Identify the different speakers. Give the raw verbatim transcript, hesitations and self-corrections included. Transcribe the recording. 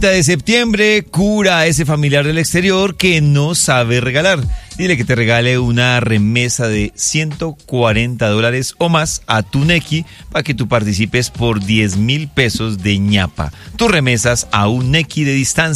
Speaker 1: De septiembre, cura a ese familiar del exterior que no sabe regalar. Dile que te regale una remesa de ciento cuarenta dólares o más a tu Nequi para que tú participes por diez mil pesos de ñapa. Tus remesas a un Nequi de distancia.